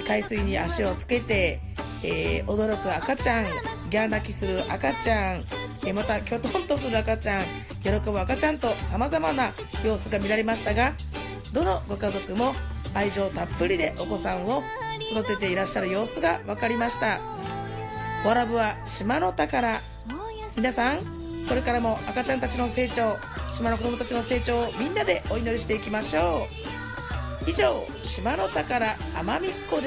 海水に足をつけて、驚く赤ちゃん、ギャー泣きする赤ちゃん、またきょとんとする赤ちゃん、喜ぶ赤ちゃんと様々な様子が見られましたが、どのご家族も愛情たっぷりでお子さんを育てていらっしゃる様子が分かりました。わらぶは島の宝。皆さん、これからも赤ちゃんたちの成長、島の子供たちの成長をみんなでお祈りしていきましょう。以上、島の宝奄美っ子